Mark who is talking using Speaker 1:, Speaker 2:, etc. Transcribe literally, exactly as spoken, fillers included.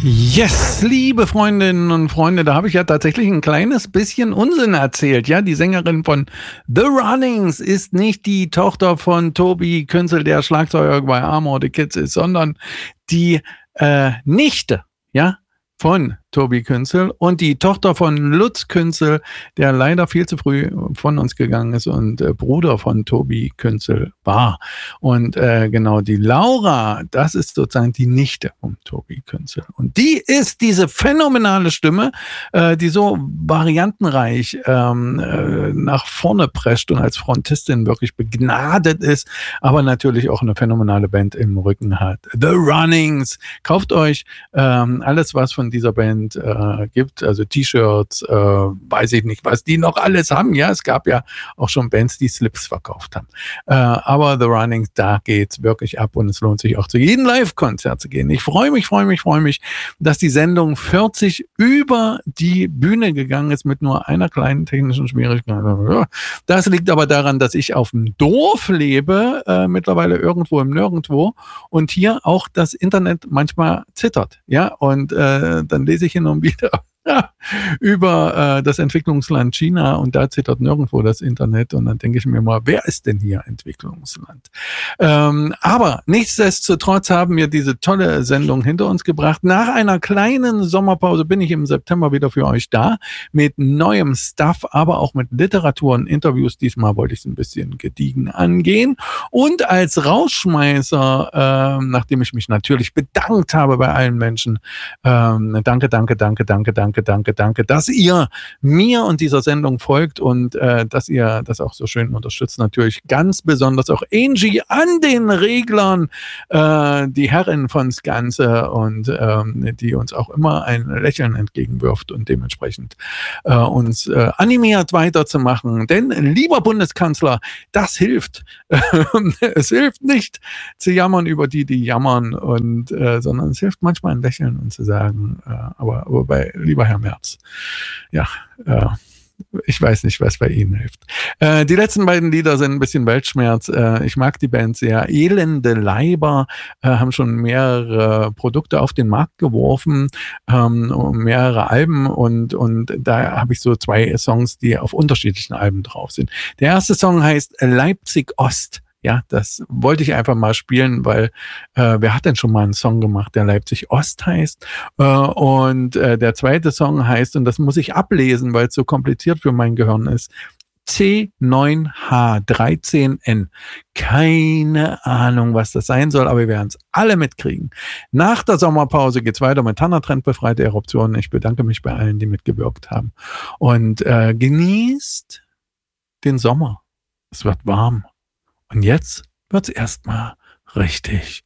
Speaker 1: Yes, liebe Freundinnen und Freunde, da habe ich ja tatsächlich ein kleines bisschen Unsinn erzählt. Ja, die Sängerin von The Runnings ist nicht die Tochter von Tobi Künzel, der Schlagzeuger bei Amor the Kids ist, sondern die äh, Nichte, ja, von Tobi Künzel und die Tochter von Lutz Künzel, der leider viel zu früh von uns gegangen ist und äh, Bruder von Tobi Künzel war. Und äh, genau, die Laura, das ist sozusagen die Nichte von Tobi Künzel. Und die ist diese phänomenale Stimme, äh, die so variantenreich ähm, äh, nach vorne prescht und als Frontistin wirklich begnadet ist, aber natürlich auch eine phänomenale Band im Rücken hat. The Runnings. Kauft euch ähm, alles, was von dieser Band Äh, gibt, also T-Shirts, äh, weiß ich nicht, was die noch alles haben. Ja, es gab ja auch schon Bands, die Slips verkauft haben. Äh, aber The Runnings, da geht's wirklich ab und es lohnt sich auch zu jedem Live-Konzert zu gehen. Ich freue mich, freue mich, freue mich, dass die Sendung vierzig über die Bühne gegangen ist mit nur einer kleinen technischen Schwierigkeit. Das liegt aber daran, dass ich auf dem Dorf lebe, äh, mittlerweile irgendwo im Nirgendwo und hier auch das Internet manchmal zittert. Ja, und äh, dann lese ich hin und wieder ja, über äh, das Entwicklungsland China und da zittert nirgendwo das Internet und dann denke ich mir mal, wer ist denn hier Entwicklungsland? Ähm, aber nichtsdestotrotz haben wir diese tolle Sendung hinter uns gebracht. Nach einer kleinen Sommerpause bin ich im September wieder für euch da mit neuem Stuff, aber auch mit Literatur und Interviews. Diesmal wollte ich es ein bisschen gediegen angehen und als Rausschmeißer, äh, nachdem ich mich natürlich bedankt habe bei allen Menschen, ähm, danke, danke, danke, danke, danke, danke, danke, dass ihr mir und dieser Sendung folgt und äh, dass ihr das auch so schön unterstützt. Natürlich ganz besonders auch Angie an den Reglern, äh, die Herrin von's Ganze und ähm, die uns auch immer ein Lächeln entgegenwirft und dementsprechend äh, uns äh, animiert weiterzumachen. Denn, lieber Bundeskanzler, das hilft. Es hilft nicht zu jammern über die, die jammern, und äh, sondern es hilft manchmal ein Lächeln und zu sagen, äh, aber, aber bei lieber Herr Merz, ja, äh, ich weiß nicht, was bei Ihnen hilft. Äh, die letzten beiden Lieder sind ein bisschen Weltschmerz. Äh, ich mag die Band sehr. Elende Leiber äh, haben schon mehrere Produkte auf den Markt geworfen, ähm, mehrere Alben und, und da habe ich so zwei Songs, die auf unterschiedlichen Alben drauf sind. Der erste Song heißt Leipzig Ost. Ja, das wollte ich einfach mal spielen, weil äh, wer hat denn schon mal einen Song gemacht, der Leipzig Ost heißt? Äh, und äh, der zweite Song heißt, und das muss ich ablesen, weil es so kompliziert für mein Gehirn ist, C neun H dreizehn N. Keine Ahnung, was das sein soll, aber wir werden es alle mitkriegen. Nach der Sommerpause geht's weiter mit Tanner Trend befreite Eruptionen. Ich bedanke mich bei allen, die mitgewirkt haben. Und äh, genießt den Sommer. Es wird warm. Und jetzt wird's erstmal richtig